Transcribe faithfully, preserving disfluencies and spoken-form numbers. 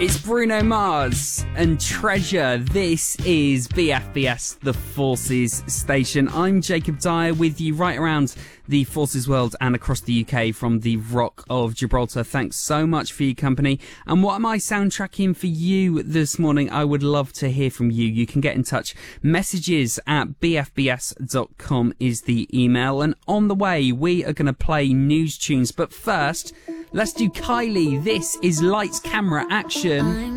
It's Bruno Mars and Treasure. This is B F B S, the Forces Station. I'm Jacob Dyer with you right around the Forces world and across the U K from the Rock of Gibraltar. Thanks so much for your company. And what am I soundtracking for you this morning? I would love to hear from you. You can get in touch. Messages at b f b s dot com is the email. And on the way, we are going to play news tunes. But first, let's do Kylie. This is Lights, Camera, Action.